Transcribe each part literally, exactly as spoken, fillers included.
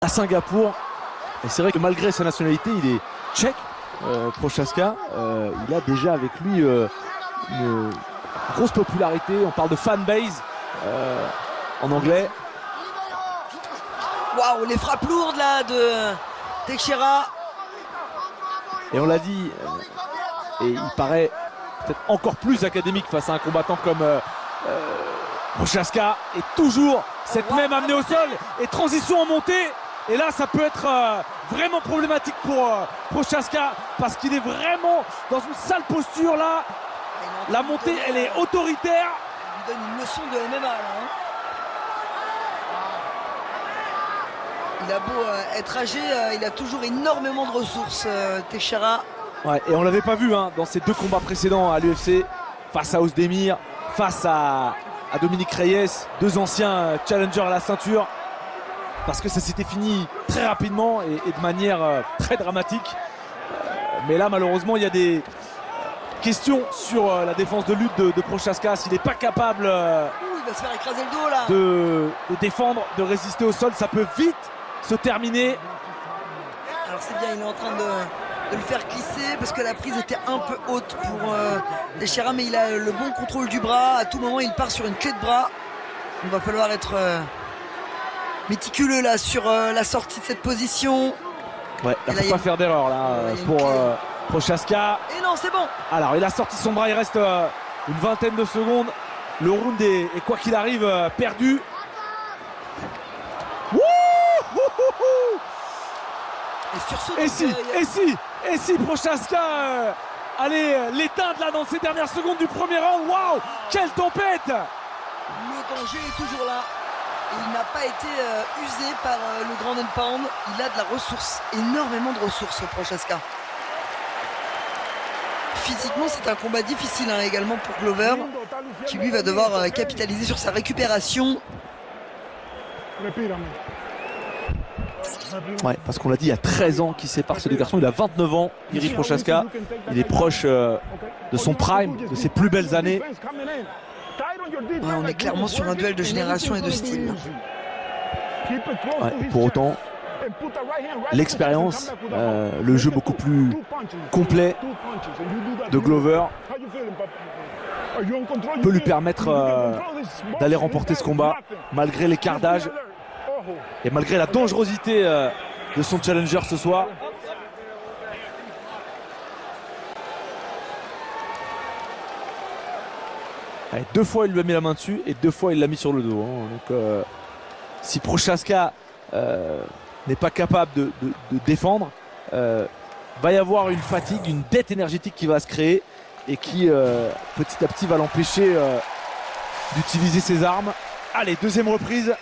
à Singapour. Et c'est vrai que malgré sa nationalité, il est tchèque, euh, Prochaska. Euh, il a déjà avec lui euh, une grosse popularité. On parle de fanbase euh, en anglais. Waouh, les frappes lourdes là de Teixeira. Et on l'a dit, euh, et il paraît peut-être encore plus académique face à un combattant comme euh, euh, Prochaska. Et toujours cette wow. même amenée au sol et transition en montée. Et là, ça peut être euh, vraiment problématique pour euh, Prochaska parce qu'il est vraiment dans une sale posture là. La montée, elle est autoritaire. Il lui donne une leçon de M M A là. Hein. Il a beau euh, être âgé, euh, il a toujours énormément de ressources, euh, Teixeira. Ouais, et on l'avait pas vu hein, dans ses deux combats précédents à l'U F C, face à Ozdemir, face à, à Dominique Reyes, deux anciens euh, challengers à la ceinture. Parce que ça s'était fini très rapidement et, et de manière euh, très dramatique. Euh, mais là, malheureusement, il y a des euh, questions sur euh, la défense de lutte de, de Prochaska. S'il n'est pas capable euh, Ouh, il va se faire écraser le dos, là. De, de défendre, de résister au sol, ça peut vite se terminer. Alors c'est bien, il est en train de, de le faire glisser parce que la prise était un peu haute pour euh, Teixeira, mais il a le bon contrôle du bras. À tout moment, il part sur une clé de bras. Il va falloir être... Euh, méticuleux là sur euh, la sortie de cette position. Ouais, il ne faut pas une... faire d'erreur là euh, pour euh, Prochaska. Et non, c'est bon. Alors, il a sorti son bras, il reste euh, une vingtaine de secondes. Le round est, est quoi qu'il arrive, euh, perdu. Wouh et, sur ce et si, a... et si, et si Prochaska euh, allait l'éteindre là dans ces dernières secondes du premier round. Waouh, quelle tempête! Le danger est toujours là. Et il n'a pas été euh, usé par euh, le Ground and Pound. Il a de la ressource, énormément de ressources, Prochaska. Physiquement, c'est un combat difficile hein, également pour Glover, qui lui va devoir euh, capitaliser sur sa récupération. Ouais, parce qu'on l'a dit, il y a treize ans qu'il sépare ces deux garçons. Il a vingt-neuf ans, Iri Prochaska. Il est proche euh, de son prime, de ses plus belles années. Ouais, on est clairement sur un duel de génération et de style. Ouais, pour autant, l'expérience, euh, le jeu beaucoup plus complet de Glover peut lui permettre euh, d'aller remporter ce combat malgré l'écart d'âge et malgré la dangerosité euh, de son challenger ce soir. Allez, deux fois il lui a mis la main dessus et deux fois il l'a mis sur le dos. Hein. Donc, euh, si Prochaska euh, n'est pas capable de, de, de défendre, euh, va y avoir une fatigue, une dette énergétique qui va se créer et qui euh, petit à petit va l'empêcher euh, d'utiliser ses armes. Allez, deuxième reprise.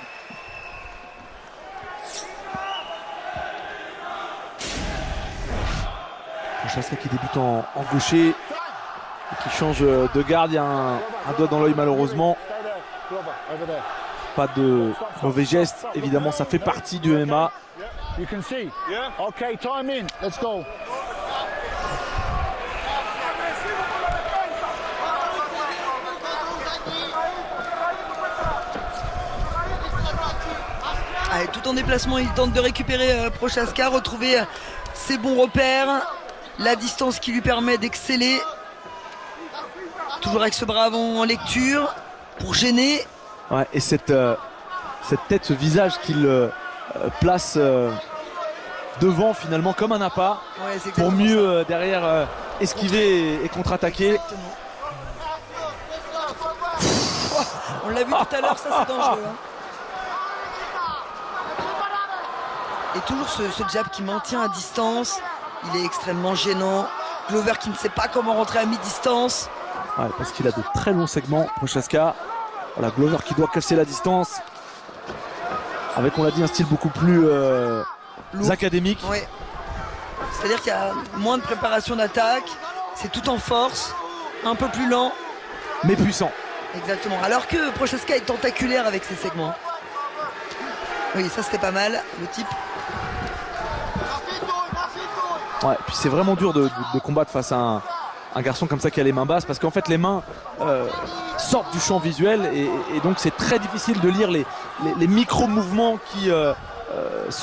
Prochaska qui débute en, en gaucher. Et qui change de garde, il y a un, un doigt dans l'œil malheureusement. Pas de mauvais geste, évidemment ça fait partie du M M A. Allez, tout en déplacement, il tente de récupérer euh, Prochaska, retrouver euh, ses bons repères, la distance qui lui permet d'exceller. Toujours avec ce bras avant en lecture pour gêner. Ouais, et cette, euh, cette tête, ce visage qu'il euh, place euh, devant finalement comme un appât ouais, pour mieux euh, derrière euh, esquiver et, et contre-attaquer. Oh, on l'a vu tout à l'heure, ça c'est dangereux. Hein. Et toujours ce, ce jab qui maintient à distance. Il est extrêmement gênant. Glover qui ne sait pas comment rentrer à mi-distance. Ouais, parce qu'il a de très longs segments, Prochaska. Voilà, Glover qui doit casser la distance. Avec, on l'a dit, un style beaucoup plus euh, académique. Ouais. C'est-à-dire qu'il y a moins de préparation d'attaque. C'est tout en force. Un peu plus lent. Mais puissant. Exactement. Alors que Prochaska est tentaculaire avec ses segments. Oui, ça c'était pas mal, le type. Ouais, puis c'est vraiment dur de, de, de combattre face à un... un garçon comme ça qui a les mains basses parce qu'en fait les mains euh, sortent du champ visuel et, et donc c'est très difficile de lire les, les, les micro-mouvements qui euh, euh,